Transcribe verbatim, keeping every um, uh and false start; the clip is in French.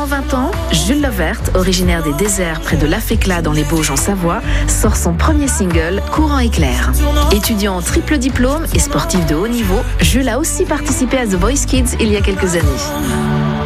seulement vingt ans, Jules Lovert, originaire des déserts près de Laféclat dans les Bauges en Savoie, sort son premier single, Courant éclair. Étudiant en triple diplôme et sportif de haut niveau, Jules a aussi participé à The Voice Kids il y a quelques années.